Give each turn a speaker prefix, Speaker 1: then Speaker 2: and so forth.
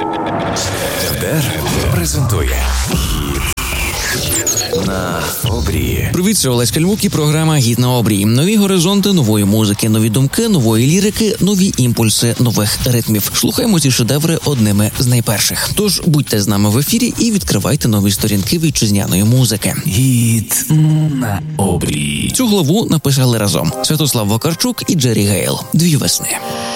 Speaker 1: ТБР презентує на обрії.
Speaker 2: Привіт, це Олесь Кальмук і програма «Гід на обрії». Нові горизонти нової музики, нові думки, нової лірики, нові імпульси нових ритмів. Слухаємо ці шедеври одними з найперших. Тож будьте з нами в ефірі і відкривайте нові сторінки вітчизняної музики.
Speaker 1: Гід на обрії.
Speaker 2: Цю главу написали разом Святослав Вакарчук і Джері Гейл. «Дві весни».